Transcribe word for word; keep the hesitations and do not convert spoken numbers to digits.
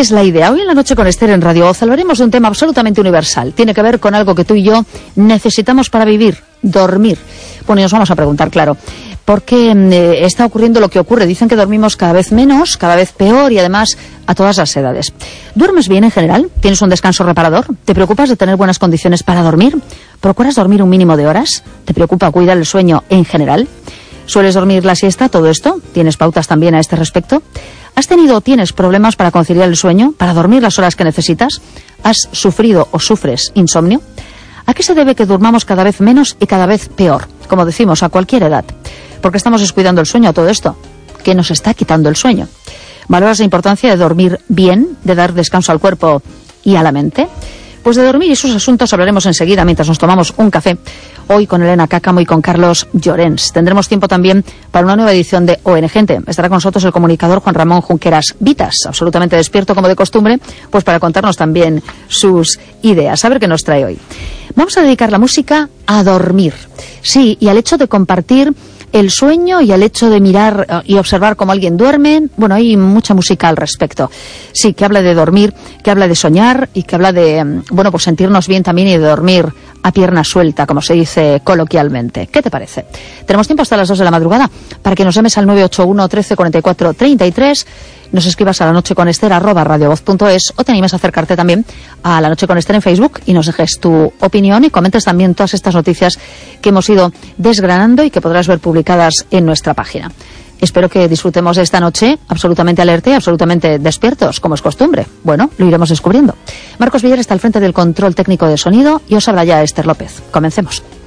es la idea. Hoy en la noche con Esther en Radio Voz hablaremos de un tema absolutamente universal. Tiene que ver con algo que tú y yo necesitamos para vivir, dormir. Bueno, y nos vamos a preguntar, claro, ¿por qué eh, está ocurriendo lo que ocurre? Dicen que dormimos cada vez menos, cada vez peor y además a todas las edades. ¿Duermes bien en general? ¿Tienes un descanso reparador? ¿Te preocupas de tener buenas condiciones para dormir? ¿Procuras dormir un mínimo de horas? ¿Te preocupa cuidar el sueño en general? ¿Sueles dormir la siesta? ¿Todo esto? ¿Tienes pautas también a este respecto? ¿Has tenido o tienes problemas para conciliar el sueño, para dormir las horas que necesitas? ¿Has sufrido o sufres insomnio? ¿A qué se debe que durmamos cada vez menos y cada vez peor? Como decimos, a cualquier edad. ¿Por qué estamos descuidando el sueño a todo esto? ¿Qué nos está quitando el sueño? ¿Valoras la importancia de dormir bien, de dar descanso al cuerpo y a la mente? Pues de dormir y sus asuntos hablaremos enseguida mientras nos tomamos un café. Hoy con Elena Cácamo y con Carlos Llorens. Tendremos tiempo también para una nueva edición de O N Gente. Estará con nosotros el comunicador Juan Ramón Junqueras Vitas, absolutamente despierto como de costumbre, pues para contarnos también sus ideas. A ver qué nos trae hoy. Vamos a dedicar la música a dormir. Sí, y al hecho de compartir el sueño y al hecho de mirar y observar cómo alguien duerme. Bueno, hay mucha música al respecto. Sí, que habla de dormir, que habla de soñar y que habla de, bueno, pues sentirnos bien también y de dormir a pierna suelta, como se dice coloquialmente. ¿Qué te parece? Tenemos tiempo hasta las dos de la madrugada para que nos llames al nueve ocho uno, trece, cuarenta y cuatro, treinta y tres, nos escribas a la noche con Esther arroba radiovoz punto es o te animes a acercarte también a La Noche con Esther en Facebook y nos dejes tu opinión y comentes también todas estas noticias que hemos ido desgranando y que podrás ver publicadas en nuestra página. Espero que disfrutemos de esta noche absolutamente alerta y absolutamente despiertos, como es costumbre. Bueno, lo iremos descubriendo. Marcos Villar está al frente del control técnico de sonido y os habla ya Esther López. Comencemos.